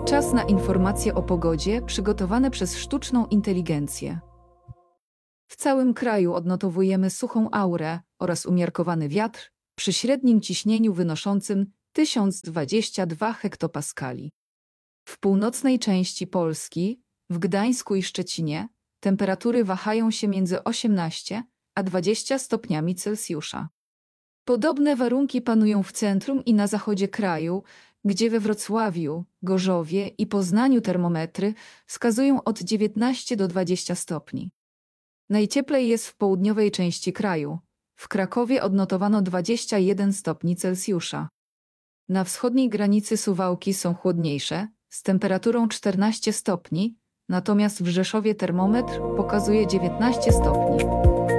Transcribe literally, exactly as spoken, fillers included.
Czas na informacje o pogodzie przygotowane przez sztuczną inteligencję. W całym kraju odnotowujemy suchą aurę oraz umiarkowany wiatr przy średnim ciśnieniu wynoszącym tysiąc dwadzieścia dwa hektopaskali. W północnej części Polski, w Gdańsku i Szczecinie, temperatury wahają się między osiemnaście a dwadzieścia stopniami Celsjusza. Podobne warunki panują w centrum i na zachodzie kraju, gdzie we Wrocławiu, Gorzowie i Poznaniu termometry wskazują od dziewiętnastu do dwudziestu stopni. Najcieplej jest w południowej części kraju. W Krakowie odnotowano dwadzieścia jeden stopni Celsjusza. Na wschodniej granicy Suwałki są chłodniejsze, z temperaturą czternaście stopni, natomiast w Rzeszowie termometr pokazuje dziewiętnaście stopni.